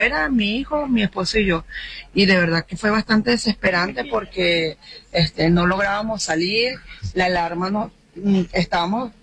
era mi hijo, mi esposo y yo. Y de verdad que fue bastante desesperante porque no lográbamos salir, la alarma no, estábamos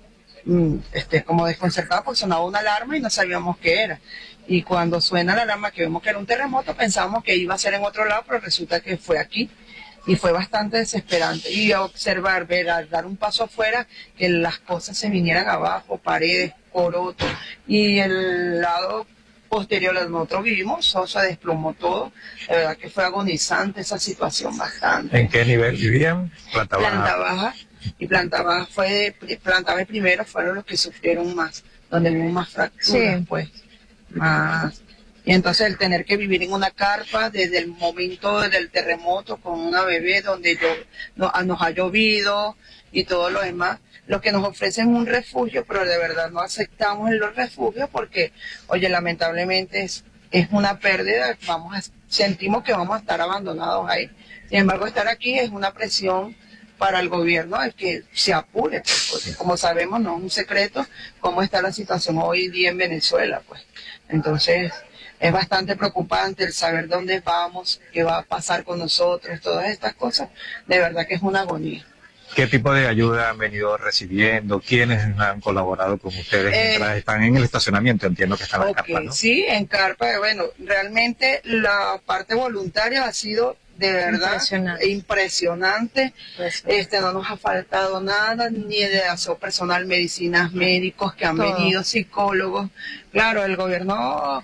como desconcertados porque sonaba una alarma y no sabíamos qué era. Y cuando suena la alarma, que vemos que era un terremoto, pensábamos que iba a ser en otro lado, pero resulta que fue aquí. Y fue bastante desesperante. Y observar, ver, al dar un paso afuera, que las cosas se vinieran abajo, paredes, corotos, y el lado posterior al nosotros vivimos, eso se desplomó todo. De verdad que fue agonizante esa situación bastante. ¿En qué nivel vivían? Planta baja. Y planta baja planta baja primero fueron los que sufrieron más, donde hubo más fracturas, pues, más. Y entonces el tener que vivir en una carpa desde el momento del terremoto con una bebé donde nos ha llovido y todo lo demás, los que nos ofrecen un refugio, pero de verdad no aceptamos los refugios porque, oye, lamentablemente es una pérdida, sentimos que vamos a estar abandonados ahí. Sin embargo, estar aquí es una presión para el gobierno, es que se apure, pues, porque como sabemos, no es un secreto cómo está la situación hoy día en Venezuela, pues. Entonces, es bastante preocupante el saber dónde vamos, qué va a pasar con nosotros, todas estas cosas, de verdad que es una agonía. ¿Qué tipo de ayuda han venido recibiendo? ¿Quiénes han colaborado con ustedes mientras están en el estacionamiento? Entiendo que están en carpa, ¿no? Sí, en carpa. Bueno, realmente la parte voluntaria ha sido de verdad impresionante. No nos ha faltado nada, ni de aseo personal, medicinas, médicos que han venido, psicólogos. Claro, el gobierno,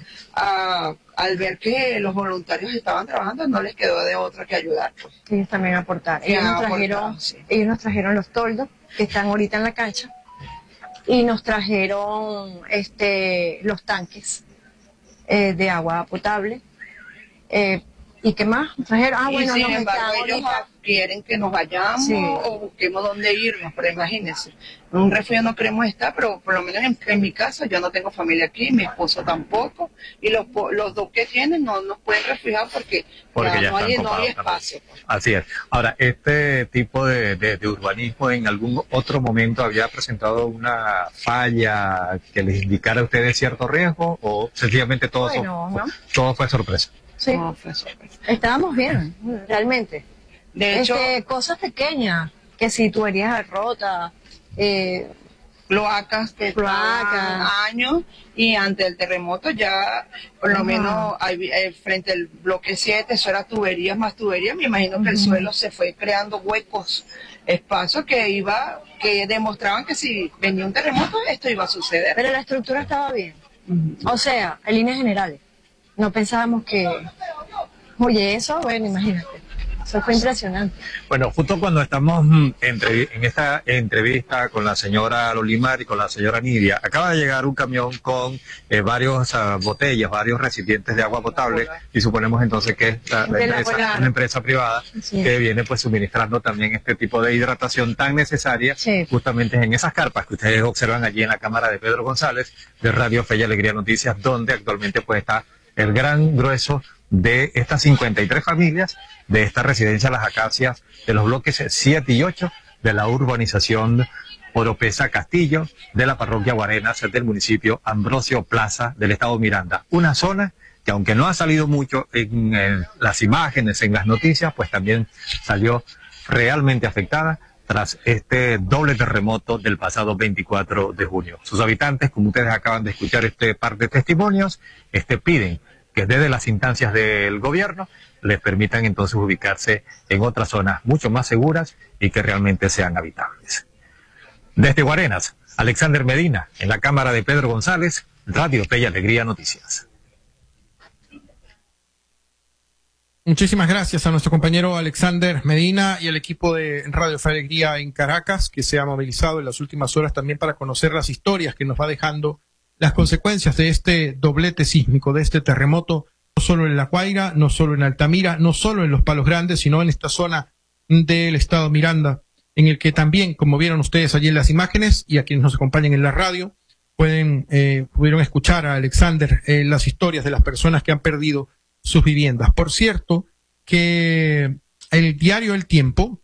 al ver que los voluntarios estaban trabajando, no les quedó de otra que ayudar. Pues. Ellos también aportaron. Ellos nos trajeron los toldos que están ahorita en la cancha y nos trajeron los tanques de agua potable. ¿Y qué más? Trajeron, bueno, sin embargo, ellos quieren que nos vayamos o busquemos dónde irnos, pero imagínense, en un refugio no queremos estar, pero por lo menos en mi casa yo no tengo familia aquí, mi esposo tampoco, y los dos que tienen no nos pueden refugiar porque ya no hay espacio. Así es. Ahora, ¿este tipo de urbanismo en algún otro momento había presentado una falla que les indicara a ustedes cierto riesgo o sencillamente todo fue sorpresa? Sí, estábamos bien, realmente. De hecho, cosas pequeñas, que si tuberías rotas, cloacas que años, y ante el terremoto ya, por lo menos, frente al bloque 7, eso era tuberías más tuberías, me imagino que el suelo se fue creando huecos, espacios que demostraban que si venía un terremoto, esto iba a suceder. Pero la estructura estaba bien, o sea, en líneas generales. No pensábamos que... Oye, eso, bueno, imagínate. Eso fue impresionante. Bueno, justo cuando estamos en esta entrevista con la señora Lolimar y con la señora Nidia, acaba de llegar un camión con varias botellas, varios recipientes de agua potable, y suponemos entonces que es una empresa privada que viene pues suministrando también este tipo de hidratación tan necesaria, justamente en esas carpas que ustedes observan allí en la cámara de Pedro González, de Radio Fe y Alegría Noticias, donde actualmente pues está el gran grueso de estas 53 familias de esta residencia Las Acacias de los bloques 7 y 8 de la urbanización Oropesa Castillo de la parroquia Guarenas del municipio Ambrosio Plaza del estado Miranda. Una zona que aunque no ha salido mucho en las imágenes, en las noticias, pues también salió realmente afectada tras este doble terremoto del pasado 24 de junio. Sus habitantes, como ustedes acaban de escuchar par de testimonios, piden que desde las instancias del gobierno les permitan entonces ubicarse en otras zonas mucho más seguras y que realmente sean habitables. Desde Guarenas, Alexander Medina, en la cámara de Pedro González, Radio Fe y Alegría Noticias. Muchísimas gracias a nuestro compañero Alexander Medina y al equipo de Radio Fe y Alegría en Caracas, que se ha movilizado en las últimas horas también para conocer las historias que nos va dejando las consecuencias de este doblete sísmico, de este terremoto, no solo en La Guaira, no solo en Altamira, no solo en Los Palos Grandes, sino en esta zona del estado Miranda, en el que también, como vieron ustedes allí en las imágenes y a quienes nos acompañan en la radio, pudieron escuchar a Alexander las historias de las personas que han perdido sus viviendas. Por cierto, que el diario El Tiempo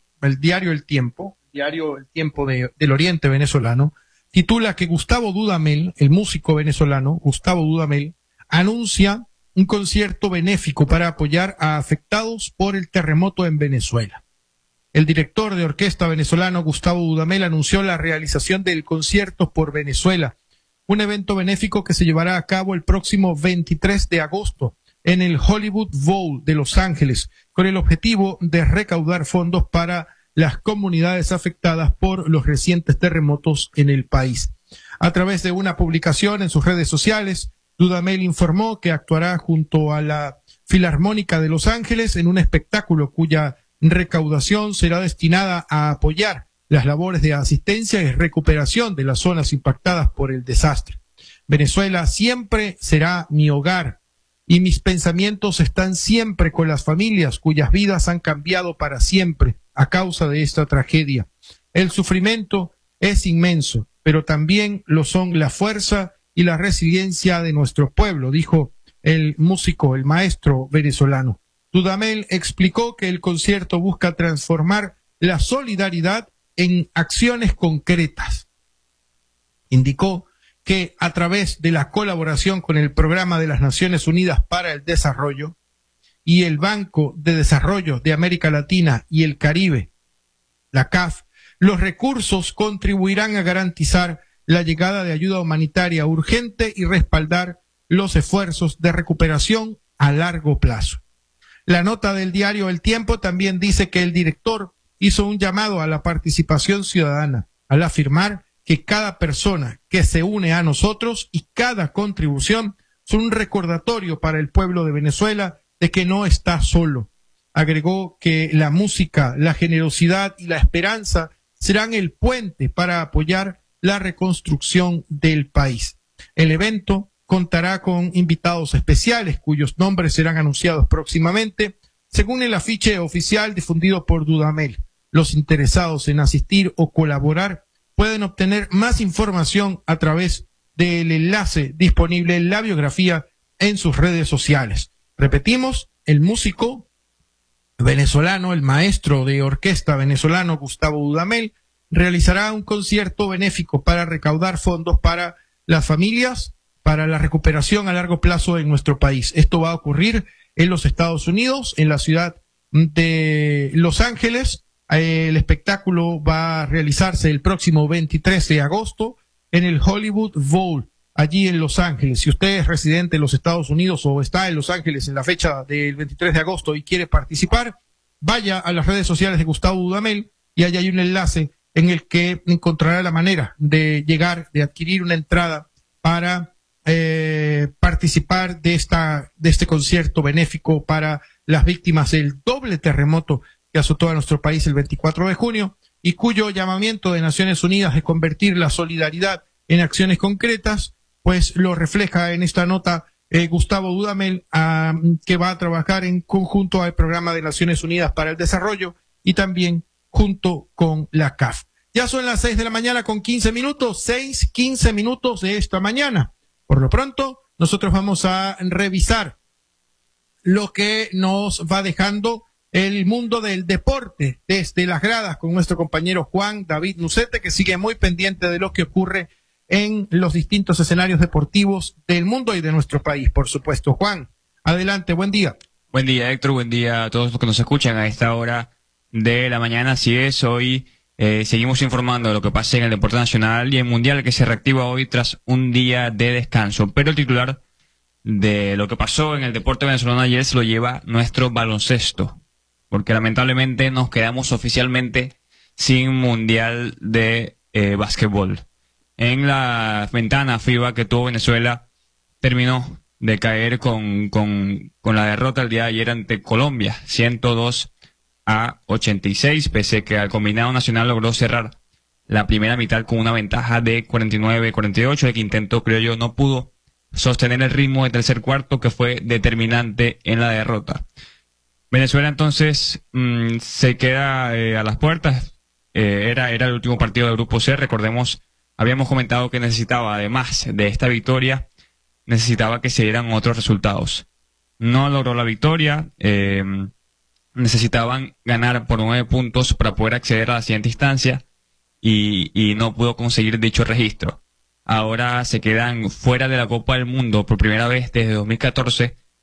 del Oriente venezolano, titula que Gustavo Dudamel, el músico venezolano, Gustavo Dudamel, anuncia un concierto benéfico para apoyar a afectados por el terremoto en Venezuela. El director de orquesta venezolano Gustavo Dudamel anunció la realización del Conciertos por Venezuela, un evento benéfico que se llevará a cabo el próximo 23 de agosto en el Hollywood Bowl de Los Ángeles, con el objetivo de recaudar fondos para las comunidades afectadas por los recientes terremotos en el país. A través de una publicación en sus redes sociales, Dudamel informó que actuará junto a la Filarmónica de Los Ángeles en un espectáculo cuya recaudación será destinada a apoyar las labores de asistencia y recuperación de las zonas impactadas por el desastre. Venezuela siempre será mi hogar y mis pensamientos están siempre con las familias cuyas vidas han cambiado para siempre a causa de esta tragedia. El sufrimiento es inmenso, pero también lo son la fuerza y la resiliencia de nuestro pueblo, dijo el músico, el maestro venezolano. Dudamel explicó que el concierto busca transformar la solidaridad en acciones concretas. Indicó que a través de la colaboración con el Programa de las Naciones Unidas para el Desarrollo y el Banco de Desarrollo de América Latina y el Caribe, la CAF, los recursos contribuirán a garantizar la llegada de ayuda humanitaria urgente y respaldar los esfuerzos de recuperación a largo plazo. La nota del diario El Tiempo también dice que el director hizo un llamado a la participación ciudadana al afirmar que cada persona que se une a nosotros y cada contribución son un recordatorio para el pueblo de Venezuela de que no está solo. Agregó que la música, la generosidad y la esperanza serán el puente para apoyar la reconstrucción del país. El evento contará con invitados especiales cuyos nombres serán anunciados próximamente, según el afiche oficial difundido por Dudamel. Los interesados en asistir o colaborar pueden obtener más información a través del enlace disponible en la biografía en sus redes sociales. Repetimos, el músico venezolano, el maestro de orquesta venezolano Gustavo Dudamel, realizará un concierto benéfico para recaudar fondos para las familias, para la recuperación a largo plazo en nuestro país. Esto va a ocurrir en los Estados Unidos, en la ciudad de Los Ángeles. El espectáculo va a realizarse el próximo 23 de agosto en el Hollywood Bowl, allí en Los Ángeles. Si usted es residente en los Estados Unidos o está en Los Ángeles en la fecha del 23 de agosto y quiere participar, vaya a las redes sociales de Gustavo Dudamel y allá hay un enlace en el que encontrará la manera de llegar, de adquirir una entrada para participar de este concierto benéfico para las víctimas del doble terremoto que azotó a nuestro país el 24 de junio y cuyo llamamiento de Naciones Unidas de convertir la solidaridad en acciones concretas, pues lo refleja en esta nota Gustavo Dudamel, que va a trabajar en conjunto al Programa de Naciones Unidas para el Desarrollo y también junto con la CAF. Ya son las 6 de la mañana con 15 minutos, 6:15 minutos de esta mañana. Por lo pronto, nosotros vamos a revisar lo que nos va dejando el mundo del deporte desde las gradas con nuestro compañero Juan David Nucete, que sigue muy pendiente de lo que ocurre en los distintos escenarios deportivos del mundo y de nuestro país, por supuesto. Juan, adelante, buen día. Buen día, Héctor, buen día a todos los que nos escuchan a esta hora de la mañana. Así es, hoy seguimos informando de lo que pasa en el deporte nacional y el mundial que se reactiva hoy tras un día de descanso. Pero el titular de lo que pasó en el deporte venezolano ayer se lo lleva nuestro baloncesto, porque lamentablemente nos quedamos oficialmente sin mundial de básquetbol. En la ventana FIBA que tuvo Venezuela terminó de caer con la derrota el día de ayer ante Colombia, 102-86, pese que al combinado nacional logró cerrar la primera mitad con una ventaja de 49-48. El quinteto criollo no pudo sostener el ritmo de tercer cuarto, que fue determinante en la derrota. Venezuela entonces se queda a las puertas. Era el último partido del Grupo C. Recordemos, habíamos comentado que necesitaba, además de esta victoria, necesitaba que se dieran otros resultados. No logró la victoria. Necesitaban ganar por 9 puntos para poder acceder a la siguiente instancia y no pudo conseguir dicho registro. Ahora se quedan fuera de la Copa del Mundo por primera vez desde 2014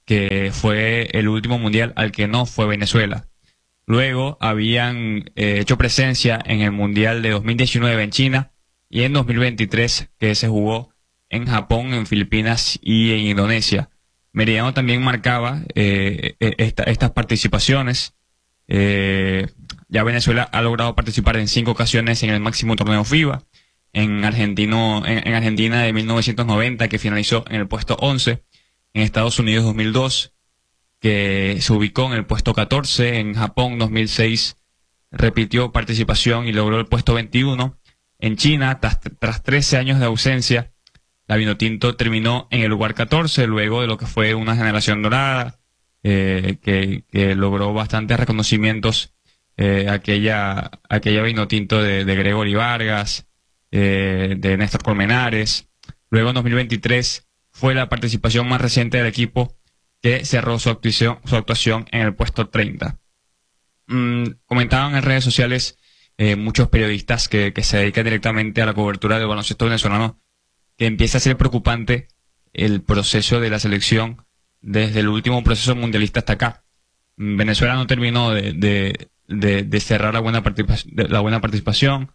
que fue el último mundial al que no fue Venezuela. Luego habían hecho presencia en el mundial de 2019 en China y en 2023 que se jugó en Japón, en Filipinas y en Indonesia. Meridiano también marcaba estas participaciones. Ya Venezuela ha logrado participar en 5 ocasiones en el máximo torneo FIBA. En Argentina de 1990, que finalizó en el puesto 11. En Estados Unidos 2002, que se ubicó en el puesto 14. En Japón 2006 repitió participación y logró el puesto 21. En China, tras 13 años de ausencia, la Vinotinto terminó en el lugar 14, luego de lo que fue una generación dorada, que logró bastantes reconocimientos, aquella Vinotinto de Gregory Vargas, de Néstor Colmenares. Luego en 2023 fue la participación más reciente del equipo, que cerró su actuación en el puesto 30. Comentaban en redes sociales muchos periodistas que se dedican directamente a la cobertura del baloncesto venezolano, que empieza a ser preocupante el proceso de la selección desde el último proceso mundialista hasta acá. Venezuela no terminó de cerrar la buena participación,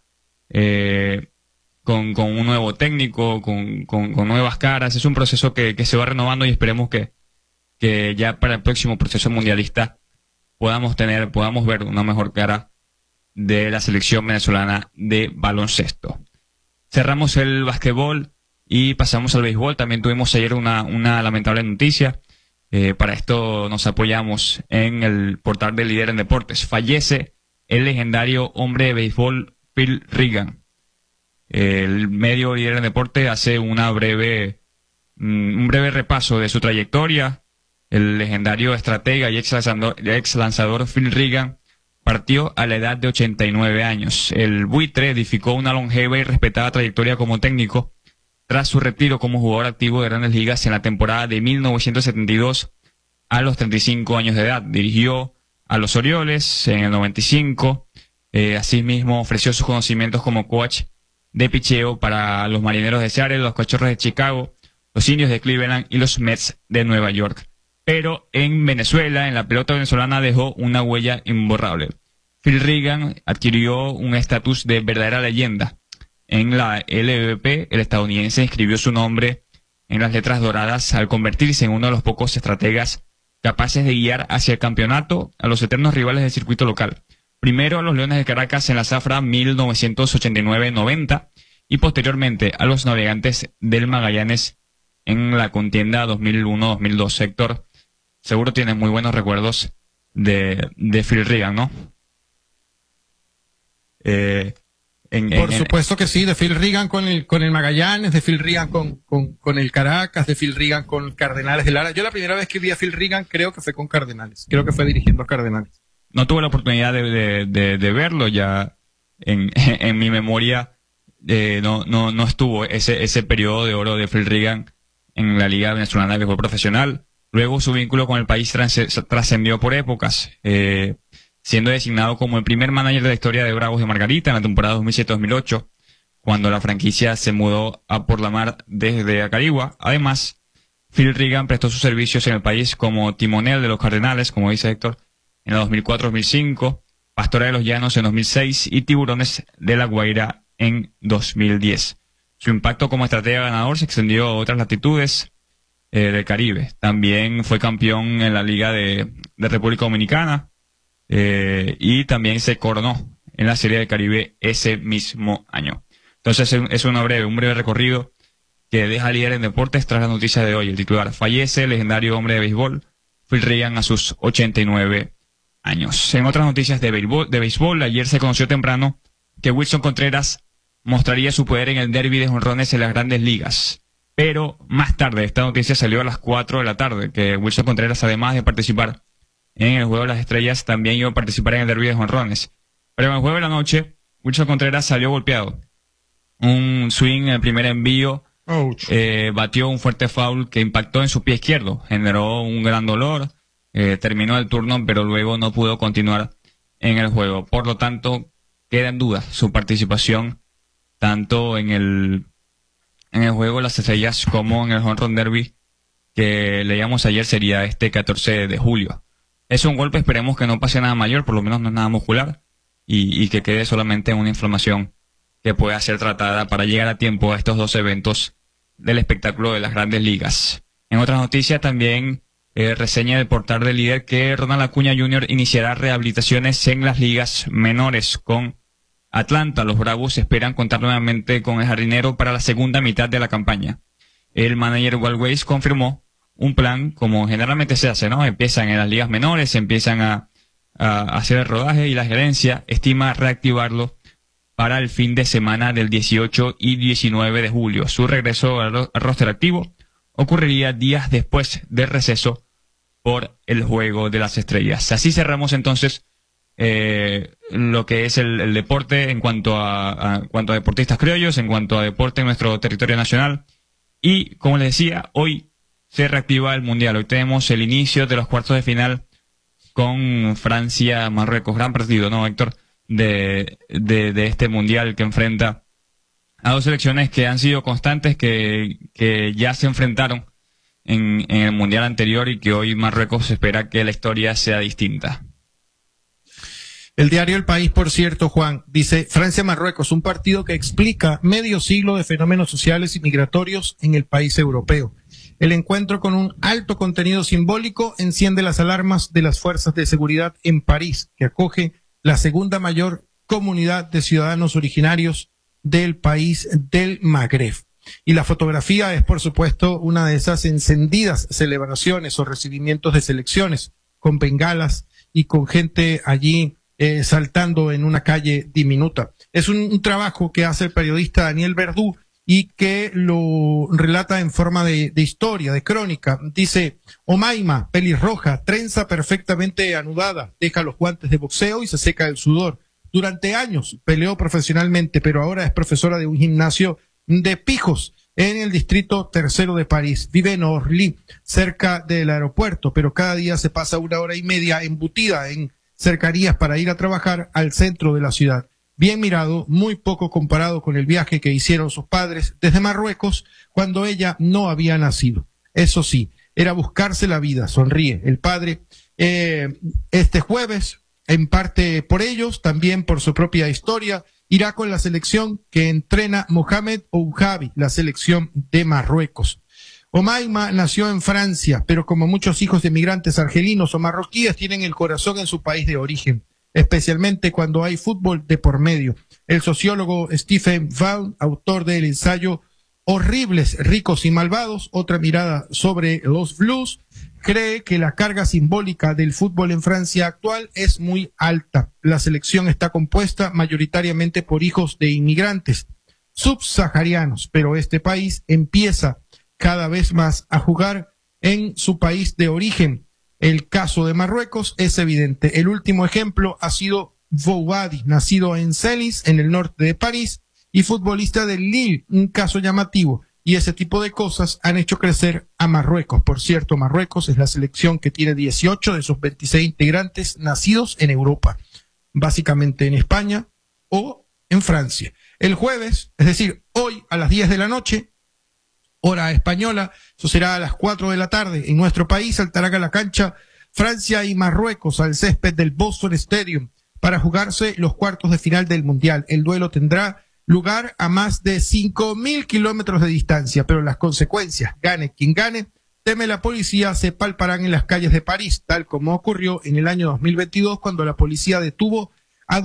con un nuevo técnico, con nuevas caras. Es un proceso que se va renovando y esperemos que ya para el próximo proceso mundialista podamos ver una mejor cara de la selección venezolana de baloncesto. Cerramos el básquetbol y pasamos al béisbol. También tuvimos ayer una lamentable noticia. Para esto nos apoyamos en el portal del Líder en Deportes. Fallece el legendario hombre de béisbol Phil Reagan. El medio Líder en Deportes hace un breve repaso de su trayectoria. El legendario estratega y ex lanzador Phil Reagan partió a la edad de 89 años. El buitre edificó una longeva y respetada trayectoria como técnico tras su retiro como jugador activo de Grandes Ligas en la temporada de 1972 a los 35 años de edad. Dirigió a los Orioles en el 95. Asimismo ofreció sus conocimientos como coach de picheo para los Marineros de Seattle, los Cachorros de Chicago, los Indios de Cleveland y los Mets de Nueva York. Pero en Venezuela, en la pelota venezolana, dejó una huella imborrable. Phil Reagan adquirió un estatus de verdadera leyenda. En la LVP, el estadounidense inscribió su nombre en las letras doradas al convertirse en uno de los pocos estrategas capaces de guiar hacia el campeonato a los eternos rivales del circuito local. Primero a los Leones de Caracas en la zafra 1989-90 y posteriormente a los Navegantes del Magallanes en la contienda 2001-2002. Héctor, seguro tienes muy buenos recuerdos de Phil Reagan, ¿no? Por supuesto que sí, de Phil Reagan con el Magallanes, de Phil Reagan con el Caracas, de Phil Reagan con Cardenales de Lara. Yo la primera vez que vi a Phil Reagan creo que fue con Cardenales, creo que fue dirigiendo a Cardenales. No tuve la oportunidad de verlo, ya en mi memoria no estuvo ese periodo de oro de Phil Reagan en la Liga Venezolana de Béisbol Profesional. Luego su vínculo con el país trascendió por épocas, siendo designado como el primer manager de la historia de Bravos de Margarita en la temporada 2007-2008, cuando la franquicia se mudó a Por la Mar desde Acarigua. Además, Phil Reagan prestó sus servicios en el país como timonel de los Cardenales, como dice Héctor, en el 2004-2005, Pastora de los Llanos en 2006 y Tiburones de La Guaira en 2010. Su impacto como estratega ganador se extendió a otras latitudes del Caribe. También fue campeón en la Liga de República Dominicana, y también se coronó en la Serie del Caribe ese mismo año. Entonces es un breve recorrido que deja Líder en Deportes tras la noticia de hoy. El titular: fallece el legendario hombre de béisbol Phil Reagan a sus 89 años. En otras noticias de béisbol, ayer se conoció temprano que Wilson Contreras mostraría su poder en el derbi de jonrones en las Grandes Ligas. Pero más tarde, esta noticia salió a las 4 de la tarde, que Wilson Contreras, además de participar en el Juego de las Estrellas, también iba a participar en el derbi de jonrones. Pero en el juego de la noche, Wilson Contreras salió golpeado. Un swing en el primer envío, batió un fuerte foul que impactó en su pie izquierdo, generó un gran dolor, terminó el turno, pero luego no pudo continuar en el juego. Por lo tanto, queda en duda su participación tanto en el Juego de las Estrellas como en el Home Run Derby que leíamos ayer sería este 14 de julio. Es un golpe, esperemos que no pase nada mayor, por lo menos no es nada muscular, y que quede solamente una inflamación que pueda ser tratada para llegar a tiempo a estos 2 eventos del espectáculo de las Grandes Ligas. En otras noticias también reseña del portal del Líder que Ronald Acuña Jr. iniciará rehabilitaciones en las ligas menores con Atlanta. Los Bravos esperan contar nuevamente con el jardinero para la segunda mitad de la campaña. El manager Walt Weiss confirmó un plan como generalmente se hace, ¿no? Empiezan en las ligas menores, empiezan a hacer el rodaje y la gerencia estima reactivarlo para el fin de semana del 18 y 19 de julio. Su regreso al roster activo ocurriría días después del receso por el Juego de las Estrellas. Así cerramos entonces lo que es el deporte en cuanto a deportistas criollos, en cuanto a deporte en nuestro territorio nacional. Y como les decía, hoy se reactiva el Mundial. Hoy tenemos el inicio de los cuartos de final con Francia-Marruecos. Gran partido, ¿no, Héctor? De este Mundial que enfrenta a dos selecciones que han sido constantes, que ya se enfrentaron en el Mundial anterior y que hoy Marruecos espera que la historia sea distinta. El diario El País, por cierto, Juan, dice Francia-Marruecos, un partido que explica medio siglo de fenómenos sociales y migratorios en el país europeo. El encuentro, con un alto contenido simbólico, enciende las alarmas de las fuerzas de seguridad en París, que acoge la segunda mayor comunidad de ciudadanos originarios del país del Magreb. Y la fotografía es, por supuesto, una de esas encendidas celebraciones o recibimientos de selecciones, con bengalas y con gente allí saltando en una calle diminuta. Es un trabajo que hace el periodista Daniel Verdú y que lo relata en forma de historia, de crónica. Dice: Omaima, pelirroja, trenza perfectamente anudada, deja los guantes de boxeo y se seca el sudor. Durante años peleó profesionalmente, pero ahora es profesora de un gimnasio de pijos en el distrito tercero de París. Vive en Orly, cerca del aeropuerto, pero cada día se pasa 1 hora y media embutida en cercanías para ir a trabajar al centro de la ciudad. Bien mirado, muy poco comparado con el viaje que hicieron sus padres desde Marruecos cuando ella no había nacido. Eso sí, era buscarse la vida, sonríe. El padre, este jueves, en parte por ellos, también por su propia historia, irá con la selección que entrena Mohamed Ouhabi, la selección de Marruecos. Omaima nació en Francia, pero como muchos hijos de migrantes argelinos o marroquíes, tienen el corazón en su país de origen, especialmente cuando hay fútbol de por medio. El sociólogo Stephen Vaughan, autor del ensayo Horribles, ricos y malvados, otra mirada sobre los blues, cree que la carga simbólica del fútbol en Francia actual es muy alta. La selección está compuesta mayoritariamente por hijos de inmigrantes subsaharianos, pero este país empieza cada vez más a jugar en su país de origen. El caso de Marruecos es evidente. El último ejemplo ha sido Bouhadi, nacido en Senlis, en el norte de París, y futbolista del Lille, un caso llamativo. Y ese tipo de cosas han hecho crecer a Marruecos. Por cierto, Marruecos es la selección que tiene 18 de sus 26 integrantes nacidos en Europa, básicamente en España o en Francia. El jueves, es decir, hoy a las 10 de la noche, hora española, eso será a las 4 de la tarde, en nuestro país saltarán a la cancha Francia y Marruecos al césped del Bosphore Stadium para jugarse los cuartos de final del Mundial. El duelo tendrá lugar a más de 5.000 kilómetros de distancia, pero las consecuencias, gane quien gane, teme la policía, se palparán en las calles de París, tal como ocurrió en el año 2022 cuando la policía detuvo a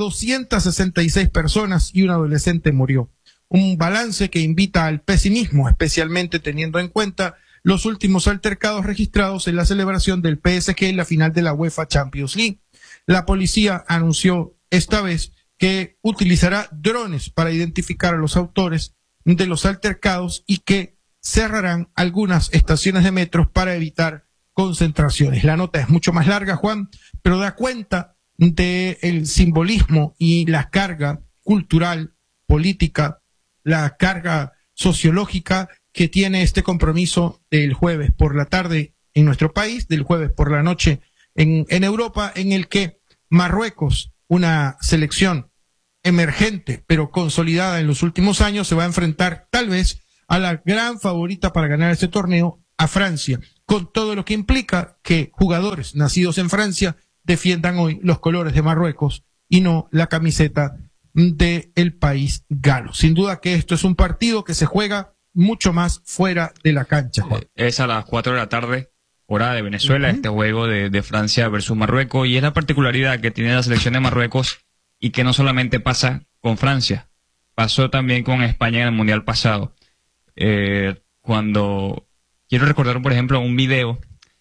266 personas y un adolescente murió. Un balance que invita al pesimismo, especialmente teniendo en cuenta los últimos altercados registrados en la celebración del PSG en la final de la UEFA Champions League. La policía anunció esta vez que utilizará drones para identificar a los autores de los altercados y que cerrarán algunas estaciones de metro para evitar concentraciones. La nota es mucho más larga, Juan, pero da cuenta del simbolismo y la carga cultural, política, la carga sociológica que tiene este compromiso del jueves por la tarde en nuestro país, del jueves por la noche en Europa, en el que Marruecos, una selección emergente pero consolidada en los últimos años, se va a enfrentar tal vez a la gran favorita para ganar este torneo, a Francia, con todo lo que implica que jugadores nacidos en Francia defiendan hoy los colores de Marruecos y no la camiseta del país galo. Sin duda que esto es un partido que se juega mucho más fuera de la cancha, Juan. Es a las 4 de la tarde, hora de Venezuela, este juego de Francia versus Marruecos, y es la particularidad que tiene la selección de Marruecos y que no solamente pasa con Francia, pasó también con España en el Mundial pasado. Cuando quiero recordar, por ejemplo, un video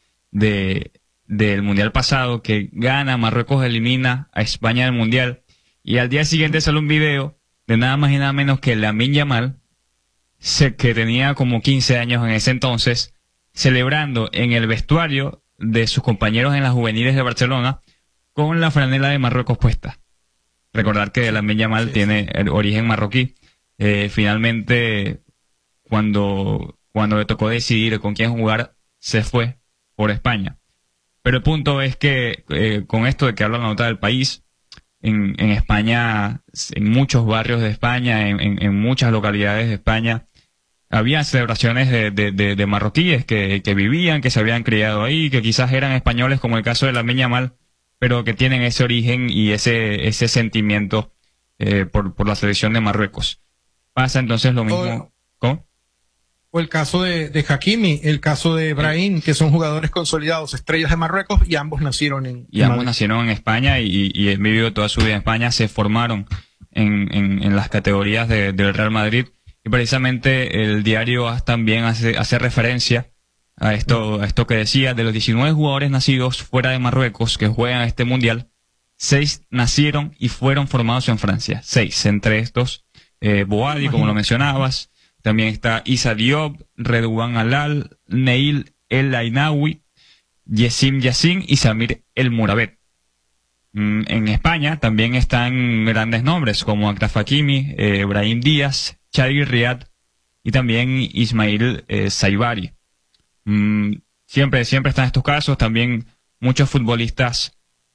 del Mundial pasado que gana, Marruecos elimina a España del Mundial, y al día siguiente sale un video de nada más y nada menos que Lamine Yamal, que tenía como 15 años en ese entonces, celebrando en el vestuario de sus compañeros en las juveniles de Barcelona con la franela de Marruecos puesta. Recordar que Lamine Yamal tiene el origen marroquí. Finalmente, cuando le tocó decidir con quién jugar, se fue por España. Pero el punto es que con esto de que habla la nota del país, en España, en muchos barrios de España, en muchas localidades de España, había celebraciones de marroquíes que vivían, que se habían criado ahí, que quizás eran españoles, como el caso de Lamine Yamal, pero que tienen ese origen y ese sentimiento por la selección de Marruecos. Pasa entonces lo mismo. ¿Cómo? O el caso de Hakimi, el caso de Brahim, que son jugadores consolidados, estrellas de Marruecos, y ambos nacieron en España y han vivido toda su vida en España, se formaron en las categorías del Real Madrid, y precisamente el diario también hace referencia a esto que decía: de los 19 jugadores nacidos fuera de Marruecos que juegan este mundial, 6 nacieron y fueron formados en Francia. 6, entre estos Boadi, como lo mencionabas. También está Issa Diop, Redouane Alal, Neil El Ainaoui, Yessim Yassin y Samir El Mourabet. En España también están grandes nombres como Achraf Hakimi, Brahim Díaz, Chadri Riyad y también Ismail Saibari. Siempre están estos casos. También muchos futbolistas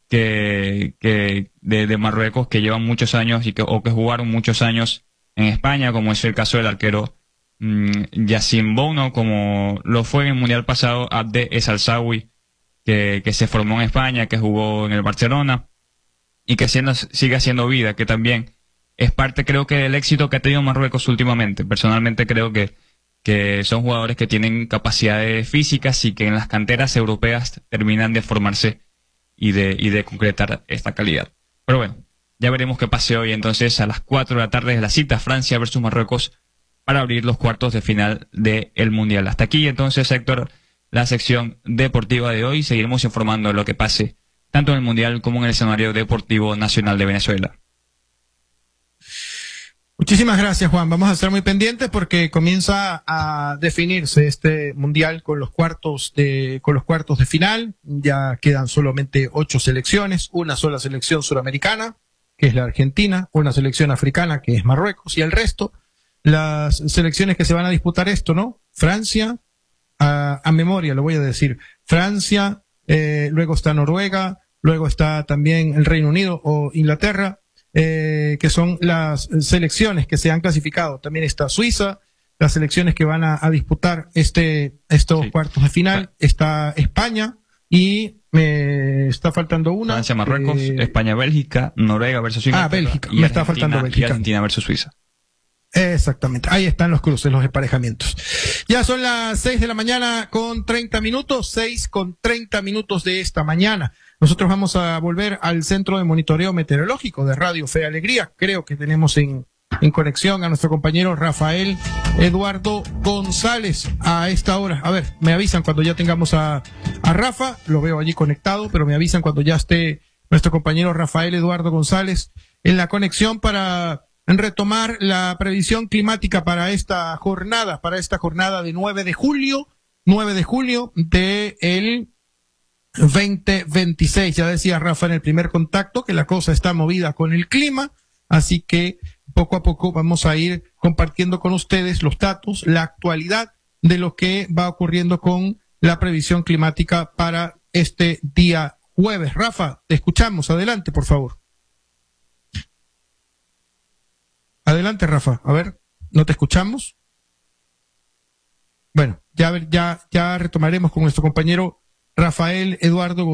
de Marruecos que llevan muchos años o que jugaron muchos años en España, como es el caso del arquero Yacine Bono, como lo fue en el Mundial pasado Abde Esalsawi, que se formó en España, que jugó en el Barcelona y que sigue haciendo vida, que también es parte, creo que, del éxito que ha tenido Marruecos últimamente. Personalmente creo que son jugadores que tienen capacidades físicas y que en las canteras europeas terminan de formarse y de concretar esta calidad. Pero bueno, ya veremos qué pase hoy entonces a las 4 de la tarde de la cita, Francia versus Marruecos, para abrir los cuartos de final del Mundial. Hasta aquí entonces, Héctor, la sección deportiva de hoy. Seguiremos informando de lo que pase tanto en el Mundial como en el escenario deportivo nacional de Venezuela. Muchísimas gracias, Juan. Vamos a estar muy pendientes porque comienza a definirse este mundial con los cuartos de final. Ya quedan solamente 8 selecciones, una sola selección suramericana, que es la Argentina, una selección africana, que es Marruecos, y el resto, las selecciones que se van a disputar esto, ¿no? Francia, a memoria lo voy a decir, Francia, luego está Noruega, luego está también el Reino Unido o Inglaterra, que son las selecciones que se han clasificado. También está Suiza, las selecciones que van a disputar estos cuartos de final. Está España y me está faltando una. Francia, Marruecos, España, Bélgica, Noruega versus Inglaterra. Bélgica, me está faltando Bélgica. Y Argentina versus Suiza. Exactamente, ahí están los cruces, los emparejamientos. Ya son las 6 de la mañana con 30 minutos, 6 con 30 minutos de esta mañana. Nosotros vamos a volver al Centro de Monitoreo Meteorológico de Radio Fe y Alegría. Creo que tenemos en conexión a nuestro compañero Rafael Eduardo González a esta hora. A ver, me avisan cuando ya tengamos a Rafa, lo veo allí conectado, pero me avisan cuando ya esté nuestro compañero Rafael Eduardo González en la conexión para retomar la previsión climática para esta jornada de 9 de julio de el 2026. Ya decía Rafa en el primer contacto que la cosa está movida con el clima, así que poco a poco vamos a ir compartiendo con ustedes los datos, la actualidad de lo que va ocurriendo con la previsión climática para este día jueves. Rafa, te escuchamos, adelante, por favor. Adelante, Rafa. A ver, ¿no te escuchamos? Bueno, ya retomaremos con nuestro compañero Rafael Eduardo